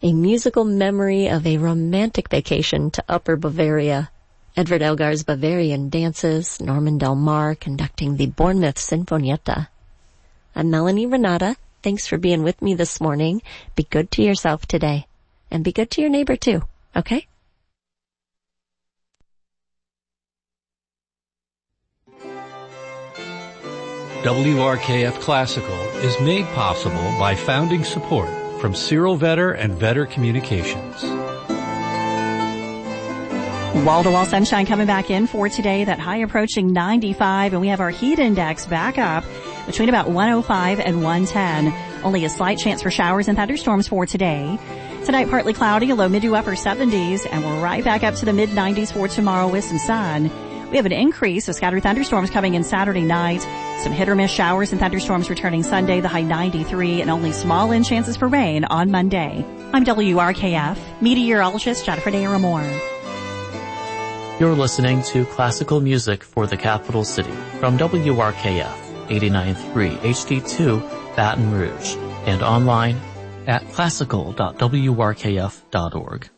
a musical memory of a romantic vacation to Upper Bavaria. Edvard Elgar's Bavarian Dances, Norman Del Mar conducting the Bournemouth Sinfonietta. I'm Melanie Renata. Thanks for being with me this morning. Be good to yourself today. And be good to your neighbor too, okay? WRKF Classical is made possible by founding support from Cyril Vetter and Vetter Communications. Wall-to-wall sunshine coming back in for today, that high approaching 95, and we have our heat index back up between about 105 and 110. Only a slight chance for showers and thunderstorms for today. Tonight, partly cloudy, a low mid to upper 70s, and we're right back up to the mid-90s for tomorrow with some sun. We have an increase of scattered thunderstorms coming in Saturday night. Some hit-or-miss showers and thunderstorms returning Sunday, the high 93, and only small-in chances for rain on Monday. I'm WRKF meteorologist Jennifer Daramore. You're listening to classical music for the capital city from WRKF 89.3 HD2 Baton Rouge and online at classical.wrkf.org.